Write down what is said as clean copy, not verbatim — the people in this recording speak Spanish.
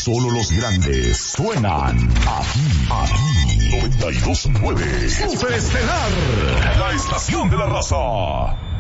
solo los grandes suenan aquí. 92.9 Superestelar, la estación de la raza.